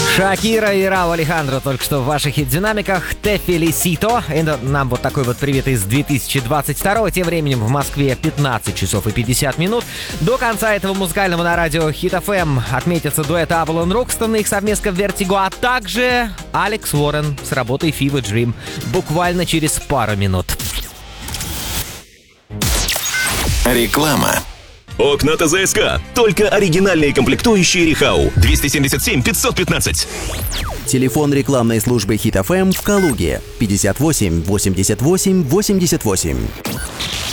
Шакира и Раув Алехандро только что в ваших хит-динамиках. Te felicito. Это нам вот такой вот привет из 2022. Тем временем в Москве 15 часов и 50 минут. До конца этого музыкального на радио Hit FM отметится дуэт Avalon Roxton и их совместка Vertigo, а также Алекс Уоррен с работой Fever Dream буквально через пару минут. Реклама. Окна ТЗСК. Только оригинальные комплектующие Рихау. 277 515. Телефон рекламной службы Hit FM в Калуге 58 88 88.